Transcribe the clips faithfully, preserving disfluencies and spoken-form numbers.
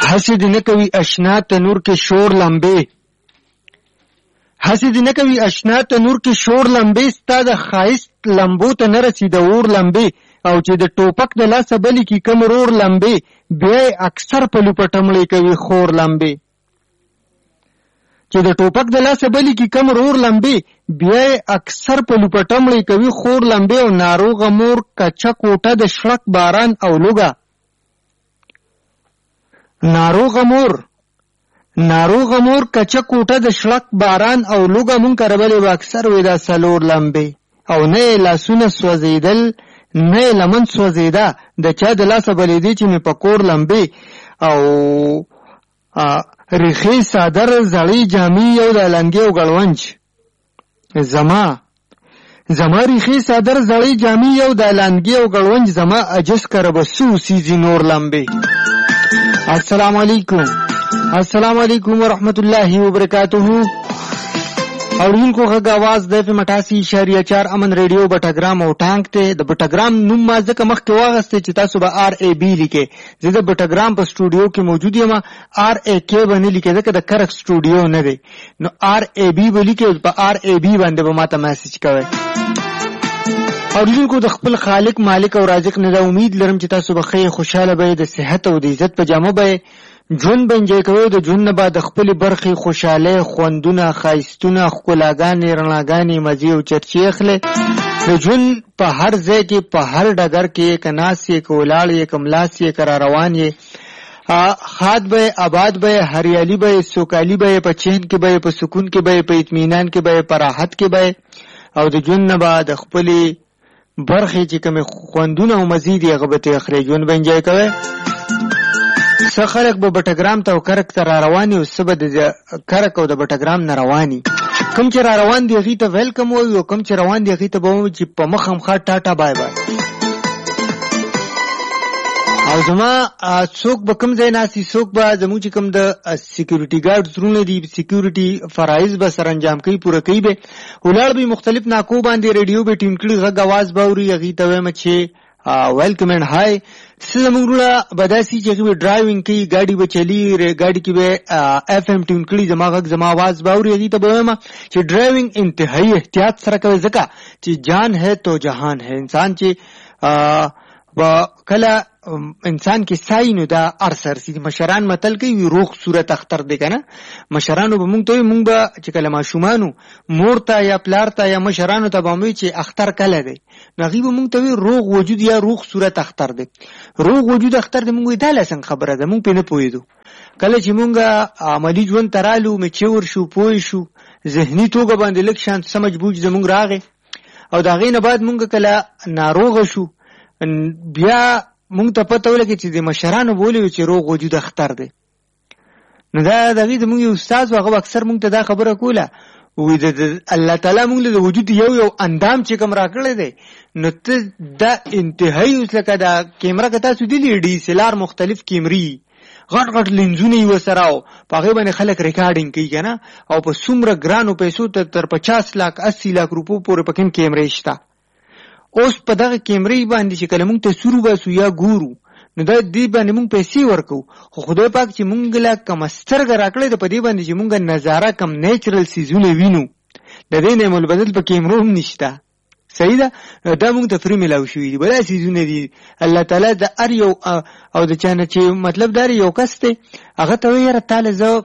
هسې دې نه کوي اشنا تنور کې شور لمبې، هسې دې نه کوي اشنا تنور کې شور لمبې، ستا د ښایست لمبو ته نه رسي د اور لمبې، او چې د ټوپک د لاسه بلې کې کم رور لمبې، بیا یې اکثر په لوپټمړې کوي خور لمبې. چې د ټوپک د لاسه بلې کې کم رور لمبې، بیا یې اکثر په لوپټمړې کوي خور لمبې. او ناروغه مور کچه کوټه د شړک باران او لوګه، ناروغه مور ناروغه مور کچه کوټه د شړک باران او لوګه، مونږ کربلې به اکثر وې دا څلور لمبې. او نه یې لاسونه سوځېدل نه یې لمن سوځېده، د چا د لاسه بلېدې چې مې په کور لمبې. او ریخې صادر زړې جامې یو د لنګې او ګړونج، زما زما ریخې صادر زړې جامې یو د لنګې او ګړونج، زما عجز کره به څو سیزي نور لمبې. السلام علیکم السلام علیکم ورحمت الله وبرکاتہ. اوریونکو غږ आवाज د اف ام اٹھاسی اشاریه چار امن ریډیو بټاګرام او ټانک ته. د بټاګرام نوم ما ځکه مخکې واغسته چې تاسو به آر ای بی لیکئ. زه د بټاګرام په سټوډیو کې موجود یم، آر ای کې باندې لیکئ ځکه د کرک سټوډیو نه دی، نو آر ای بی به لیکئ، په آر ای بی باندې به ماته میسج کوئ. اوریونکو د خپل خالق مالک او رازق نه دا امید لرم چې تاسو به ښه خوشاله به د صحت او د عزت په جامه به ژوند بنجای کوي. د ژوند نه به د خپل برخې خوشاله خوندونه ښایستونه ښکلاګانې رڼاګانې مزې او چرچې اخلي. د ژوند په هر ځای کې په هر ډګر کې که ناست یې که ولاړ یې که ملاست یې که را روان یې، خاد به آباد به هریالي به سوکالي به په چین کې به په سکون کې به په اطمینان کې به په راحت کې به. او د ژوند نه به د خپلې برخې چې کومې خوندونه او مزې دي هغه به ترې اخلي، ژوند به انجوای کوئ. څه خلک به بټګرام ته او کرک ته را رواني او څه به د کرک او د بټګرام نه رواني. کوم چې را روان دي هغې ته ویلکم وایو، او کوم چې روان دي هغې ته به وایو چې په مخ هم ښه ټاټا بای بای. او زما څوک به کوم ځای ناستي، څوک به زموږ چې کوم د سیکیورټي ګارډ زرونه دي سیکیورټي فرایض به سر انجام کوي، پوره کوي به، ولاړ به مختلف ناکو باندې ریډیو به ټیم کړي غږ اواز به اوري، هغې ته وایم چې ویلکم اینڈ هائی. څه زموږ وروڼه به داسې چې هغې به ډرایوینګ کوي، ګاډي به چلي، ګاډي کې به اف ایم ټیون کړي، زما غږ زما آواز به اوري، هغې ته به وایم چې ډرایوینګ انتهایی احتیاط سره کوي، ځکه چې جان ہے تو جهان ہے. انسان چې کله انسان کې سای نو دا ارسر سي. مشران متل کوي روغ صورت اختر دی کنه. مشرانو به مونږ ته مونږ به چې کله ماشومانو مور ته یا پلار ته یا مشرانو ته به مې چې اختر کله دی، نو هغې به مونږ ته وي روغ وجود یا روغ صورت اختر دی. روغ وجود اختر دی مونږ وایي دا څنګه خبره ده، مونږ پرې نه پوهېدو. کله چې مونږ عملي ژوند ته رالو میچور شو پوه شو، ذهني توګه باندې لږ شان سمج بوج زمونږ راغی، او د هغې نه بعد مونږ کله ناروغه شو، بیا مونږ ته پته ولګي چې د مشرانو بولي چې روغ وجود اختر دی. نو دا د هغې زمونږ یو استاد و، هغه اکثر مونږ ته دا خبره کوله، وایي د الله تعالی مونږ له د وجود یو یو اندام چې کوم راکړی دی، نو ته دا انتهایی اوس لکه دا کیمره که تاسو دیدلي ډي اس ایل آر مختلف کیمرې غټ غټ لینزونه یې ورسره او په هغې باندې خلک ریکارډینګ کوي که نه، او په څومره ګرانو پیسو ته تر پچاس لاک اسی لاک روپو پورې پکې هم کیمرې شته. اوس په دغه کیمرې باندې چې کله مونږ تصویر وباسو یا ګورو، نو دا دې باندې مونږ پیسې ورکو، خو خدای پاک چې مونږ له کومه سترګه راکړې ده په دې باندې چې مونږ نظاره کم نیچرل څیزونه وینو، د دې نعم البدل په کیمرو هم نشته. صحیح ده، دا مونږ ته فري میلاو شوي دي، بله څیزونه دي. الله تعالی د هر یو او د چا نه چې مطلب دا یو کس دی هغه ته وایي یاره تاله زه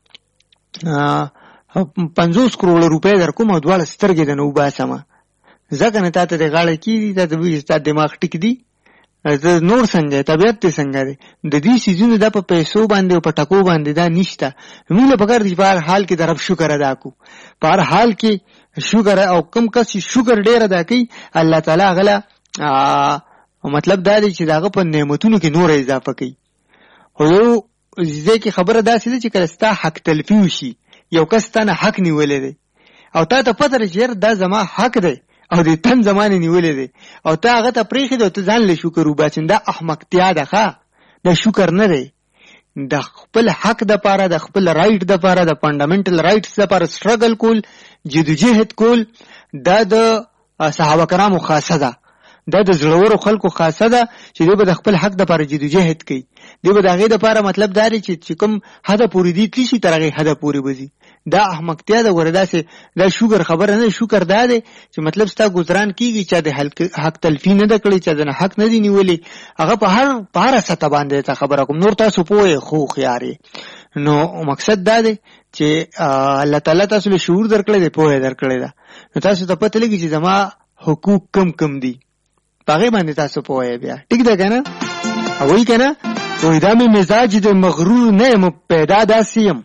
پنځوس کروړه روپۍ در کوم او دواړه سترګې د نه وباسمه، ځکه نه تا ته د غاړه کېږي، تا ته وایي ستا دماغ ټیک دي، ته نور څنګه طبیعت دې څنګه دی. د دې څیزونو دا په پیسو باندې او په ټکو باندې دا نشته. موږ له پکار دي چې په هر حال کې د رب شکر ادا کړو، په هر حال کې شکر. او کوم کس چې شکر ډېر ادا کوي الله تعالی هغه له مطلب دا دی چې د هغه په نعمتونو کې نور اضافه کوي. خو یو ځای کې خبره داسې ده چې کله ستا حق تلفي وشي، یو کس تا نه حق نیولی دی او تا ته پته ده چې یار دا زما حق دی او د تن زمانې نیولې دی او ته هغه ته پرېښې دی او ته ځان له شکر وباسې، دا احمقتیا ده. ښه دا شکر نه دی، د خپل حق دپاره د خپل رایټ دپاره د فنډامنټل رایټس دپاره سټرګل کول، جدوجهد کول، دا د صحابه کرامو خاصه ده. دا د زړورو خلکو خاصه ده چې دوی به د خپل حق دپاره جدوجهد کوي. دوی به د هغې دپاره مطلب دا دی چې کوم حده پورې دي تلي شي تر هغې حده پورې به ځي. دا احمقتیا ده. ګوره داسې دا شوګر خبره نه. شکر دا دی چې مطلب ستا ګزران کېږي، چا د حق تلفي نه ده کړې، چا د حق نه دي نیولې، هغه په هر په هره سطح باندې ته خبره کوم. نور تاسو پوه خو خیار یې. نو مقصد دا دی چې الله تعالی تاسو له شعور درکړی دی، پوهه درکړی ده. نو تاسو ته پته لګي چې زما حقوق کم کم دي، په هغې باندې تاسو پوهه. بیا ټیک ده که نه؟ او وایي که نه وایي دا مې مزاج د مغرور نه یم پیدا داسې یم،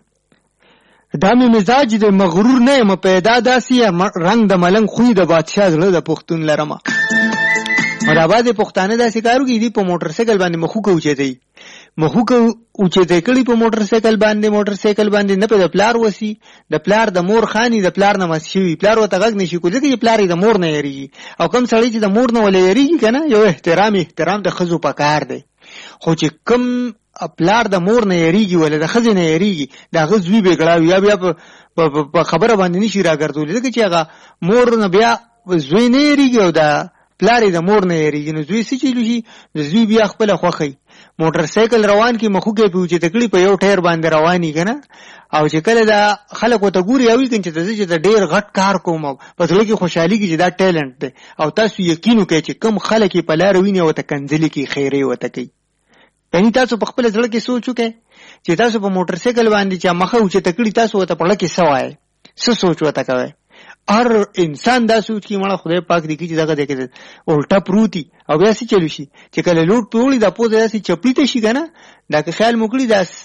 دا مې مزاج د مغرور نه یم پیدا داسې یم، رنګ د ملنګ خوی د بادشاه زړه د پښتون لرمه. او دا بعضې پښتانه داسې کار وکړي دي په موټر سایکل باندې مخوکه اوچتوي، مخوکه اوچتی کړي په موټر سایکل باندې موټر سایکل باندې نه په د پلار وسي، د پلار د مور خاني د پلار نه مس شوي، پلار ورته غږ نشي کولی ځکه چې پلار یې د مور نه یېرېږي. او کوم سړی چې د مور نه ولې یېرېږي که نه، یو احترام احترام د ښځو په کار دی. خو چې کوم پلار د مور نه یېرېږي ولې د ښځې نه یېرېږي، د هغه زوی بېګړاوي یا بیا په خبره باندې نشي راګرځولی ځکه چې هغه مور نه بیا زوی نه یېرېږي او د پلار یې د مور نه یېرېږي. نو زوی څه چیلو شي، د زوی بیا خپله خوښوي. موټر سایکل روان کې مخوکې پې اوچته کړي په یو ټایر باندې رواني که نه، او چې کله دا خلک ورته ګوري او وایي چې زه چې د ډېر غټ کار کوم او په زړه کې خوشحالي کې چې دا ټیلنټ دی. او تاسو یقین وکړئ چې کوم خلک یې په لاره ویني ورته کنځلې کوي، خیرې ورته کوي. یعنې تاسو په خپله زړه کې سوچ وکړئ چې تاسو په موټر سایکل باندې چې مخه اوچته کړي تاسو ورته په زړه کې څه وایئ، څه سوچ ورته کوئ. هر انسان دا سوچ کی مړه خدای پاک دی کی چې دغه دی کې الټا پروتي او بیا سي چلو شي چې کله لوټ پوړي د پوزه داسې چپړی ته شي کنه. دا که خیال موکړي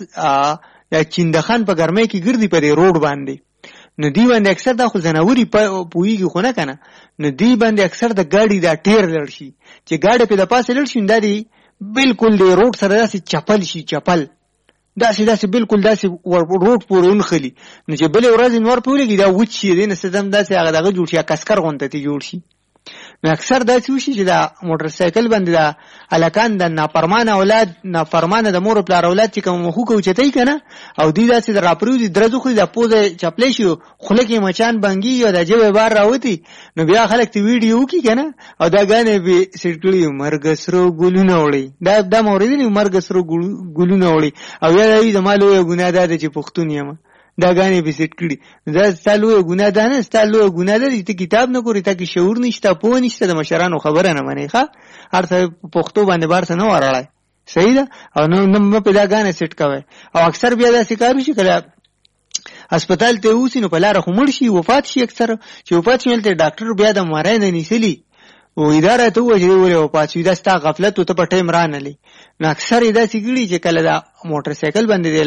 دا چیندخان په ګرمۍ کې ګرځي په دې روډ باندې، نو دی باندې اکثر دا خو زناوري پوېږي خو نه کنه، نو دی باندې اکثر د ګاډي دا ټیر لړ شي چې ګاډي په د پاسه لړ شي دا دی بالکل دی روډ سره داسې چپل شي، چپل داسې داسې بالکل داسې روډ پورې ونښلي. نو چې بلې ورځې نور پې ولګي دا وچ شي، دی نه سدم داسې هغه دغه جوړ شي، کسکر غونته تې جوړ شي. نو اکثر داسې وشي چې دا موټر سایکل باندې دا هلکان د نافرمانه اولاد نافرمانه د مور پلار اولاد چې کوم مخوکه اوچتوي که نه، او دوی داسې د راپرېوځي درز وخوري، دا پوزه چپلی شي، خوله کې مچان بنګېږي او دا ژبه بار راوتي، نو بیا خلک ته ویډیو وکړي که نه، او دا ګانې به سیټ کړي مرګ سرو ګلونه وړي. دا دا مې اورېدلي مرګ سرو ګلونه وړي، او یا دا وي زما لویه ګناه دا ده چې پښتون یم، دا غانې به سیټ کړي. دا ستا لویه ګناه ده نه، ستا لویه ګناه ده چې ته کتاب نه ګورې، تا کې شعور نشته، پوه نشته، د مشرانو خبره نه منې. ښه هر څه په پښتو باندې بار څه نه وراړی، صحیح ده. او نه مه پې دا ګانې سیټ کوئ. او اکثر بیا داسې کار وشي کله هسپتال ته اوسي نو په لاره خو مړ شي، وفات شي. اکثر چې وفات شي هلته ډاکټر بیا د مرۍ نه نیسلي او اداره ته ووایي چې دی ولې وفات شي، دا ستا غفلت و، ته په ټایم رانلې. نو اکثر یې داسې کړي چې کله دا موټر سایکل باندې